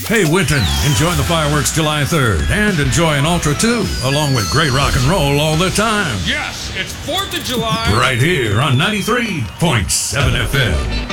Hey, Winton, enjoy the fireworks July 3rd and enjoy an Ultra too, along with great rock and roll all the time. Yes, it's 4th of July. Right here on 93.7 FM.